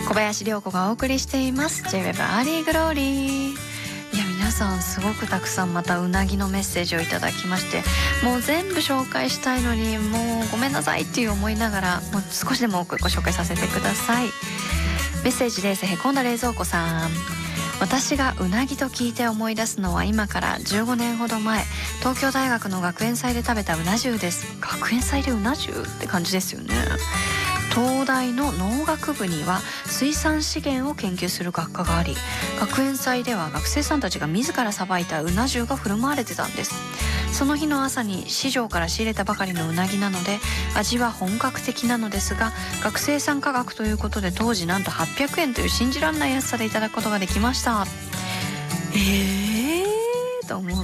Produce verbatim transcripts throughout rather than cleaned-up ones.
小林涼子がお送りしています J-ウェブ アーリーグローリー。いや皆さんすごくたくさんまたうなぎのメッセージをいただきまして、もう全部紹介したいのにもうごめんなさいっていう思いながら、もう少しでも多くご紹介させてください。メッセージです。へこんだ冷蔵庫さん、私がうなぎと聞いて思い出すのは今からじゅうごねんほど前、東京大学の学園祭で食べたうな重です。学園祭でうな重って感じですよね。東大の農学部には水産資源を研究する学科があり、学園祭では学生さんたちが自らさばいたうな重が振る舞われてたんです。その日の朝に市場から仕入れたばかりのうなぎなので味は本格的なのですが、学生さん価格ということで当時なんとはっぴゃくえんという信じられない安さでいただくことができました。えーと思って、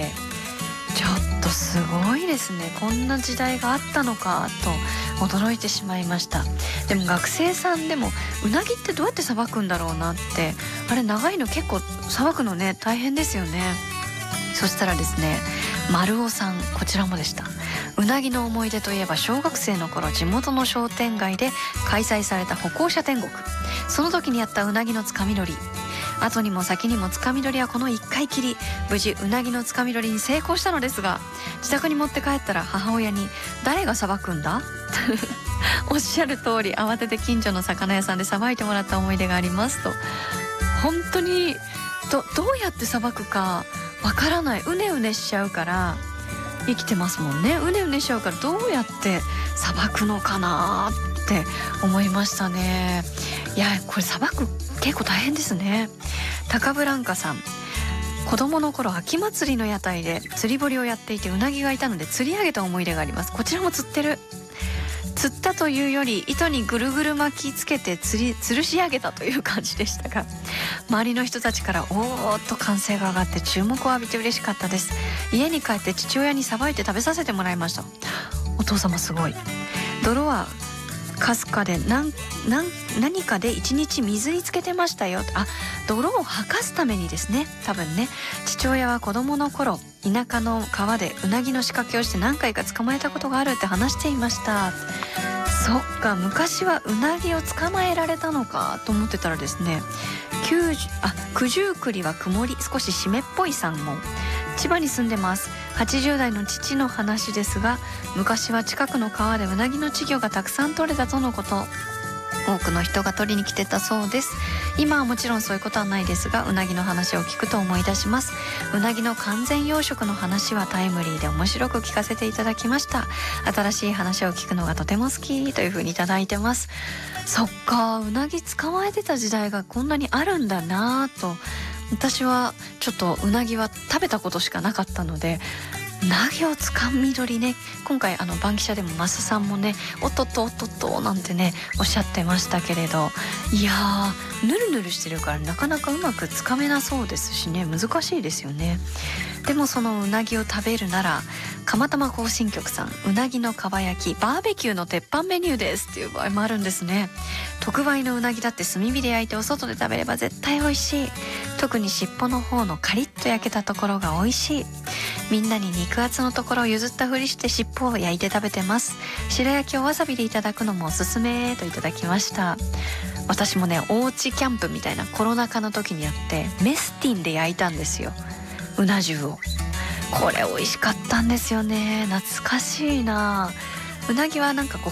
ちょっとすごいですね。こんな時代があったのかと驚いてしまいました。でも学生さんでもうなぎってどうやってさばくんだろうなって、あれ長いの結構さばくのね大変ですよね。そしたらですね、丸尾さん、こちらもでした。うなぎの思い出といえば小学生の頃、地元の商店街で開催された歩行者天国、その時にやったうなぎのつかみ取り、後にも先にもつかみ取りはこのいっかいきり、無事うなぎのつかみ取りに成功したのですが、自宅に持って帰ったら母親に誰がさばくんだおっしゃる通り慌てて近所の魚屋さんでさばいてもらった思い出がありますと。本当に ど, どうやってさばくかわからない。うねうねしちゃうから生きてますもんね。うねうねしちゃうからどうやってさばくのかなって思いましたね。いやこれさばく結構大変ですね。高ブランカさん、子供の頃秋祭りの屋台で釣り堀をやっていてうなぎがいたので釣り上げた思い出があります。こちらも釣ってる。釣ったというより糸にぐるぐる巻きつけて釣り吊るし上げたという感じでしたが、周りの人たちからおーっと歓声が上がって注目を浴びて嬉しかったです。家に帰って父親にさばいて食べさせてもらいました。お父様すごい。泥はかすかで何, 何, 何かで一日水につけてましたよ。あ、泥を吐かすためにですね、多分ね。父親は子供の頃田舎の川でうなぎの仕掛けをして何回か捕まえたことがあるって話していました。そっか、昔はうなぎを捕まえられたのかと思ってたらですね、きゅうじゅうあ九十九里は曇り、少し湿っぽいさんも千葉に住んでます。はちじゅう代の父の話ですが、昔は近くの川でうなぎの稚魚がたくさん取れたとのこと。多くの人が取りに来てたそうです。今はもちろんそういうことはないですが、うなぎの話を聞くと思い出します。うなぎの完全養殖の話はタイムリーで面白く聞かせていただきました。新しい話を聞くのがとても好きというふうにいただいてます。そっか、うなぎ捕まえてた時代がこんなにあるんだなと。私はちょっとうなぎは食べたことしかなかったので、うなぎをつかみ取りね、今回あのバンキシャでもマスさんもね、おっとっとおっとっとなんてねおっしゃってましたけれど、いやーぬるぬるしてるからなかなかうまくつかめなそうですしね、難しいですよね。でもそのうなぎを食べるなら、釜玉行進曲さん、うなぎのかば焼きバーベキューの鉄板メニューですっていう場合もあるんですね。特売のうなぎだって炭火で焼いてお外で食べれば絶対美味しい。特に尻尾の方のカリッと焼けたところが美味しい。みんなに肉厚のところを譲ったふりして尻尾を焼いて食べてます。白焼きをわさびでいただくのもおすすめといただきました。私もね、おうちキャンプみたいなコロナ禍の時にやってメスティンで焼いたんですよ、うな重を。これ美味しかったんですよね。懐かしいな。うなぎはなんかこう